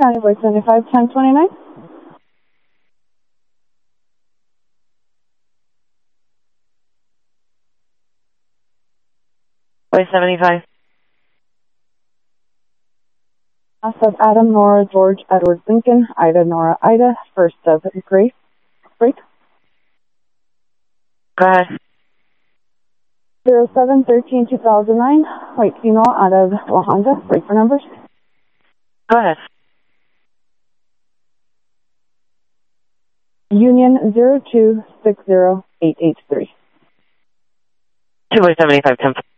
County Boy 75, 1029. Boy 75. Of Adam, Nora, George, Edward, Lincoln, Ida, Nora, Ida, first of Grace, break. Go ahead. 07-13-2009, white female out of La Honda, break for numbers. Go ahead. Union 0260883. 2 Boy 75, 10.